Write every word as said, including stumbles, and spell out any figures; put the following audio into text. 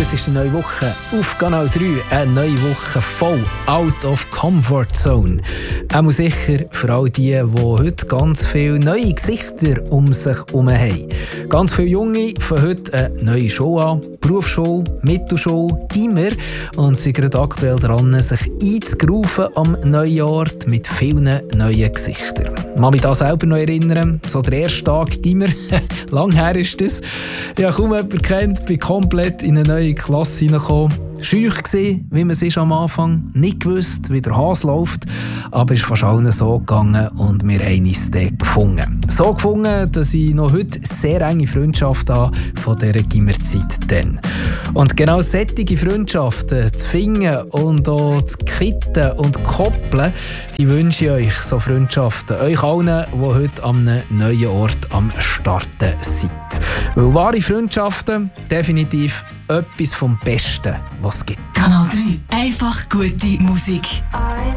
das ist die neue Woche auf Kanal drei. Eine neue Woche voll out of comfort zone. Auch sicher für all die, die heute ganz viele neue Gesichter um sich herum haben. Ganz viele Junge fangen heute eine neue Show an. Berufsschule, Mittelschule, Gimmer. Und sind gerade aktuell dran, sich einzugrooven am neuen Ort mit vielen neuen Gesichtern. Ich kann mich da selber noch erinnern. So der erste Tag Gimmer. Lang her ist das. Ja, kaum jemand kennt, bin komplett in eine neue Klasse hineingekommen. Schüch gsi, wie man es ist am Anfang, nicht gewusst, wie der Hase läuft, aber es ist fast allen so gegangen und wir haben uns dann gefunden. So gefunden, dass ich noch heute sehr enge Freundschaft habe von dieser Gimmerzeit dann. Und genau solche Freundschaften zu finden und auch zu kitten und zu koppeln, die wünsche ich euch, so Freundschaften, euch allen, die heute an einem neuen Ort am Starten sind. Weil wahre Freundschaften definitiv etwas vom Besten, was es gibt. Kanal drei. Einfach gute Musik.